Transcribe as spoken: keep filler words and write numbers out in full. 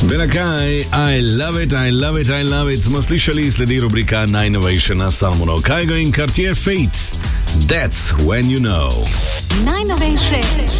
Benakaj, I love it, I love it, I love it. Smo slišali, sledi rubrika najnovejše na Salmonov Kaigo in Cartier Fate. That's when you know. Najnovejše